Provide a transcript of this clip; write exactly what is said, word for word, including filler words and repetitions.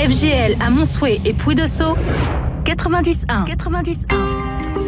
F G L à Montsouet et Puy-de-Sceaux, quatre-vingt-dix un. quatre-vingt-dix un.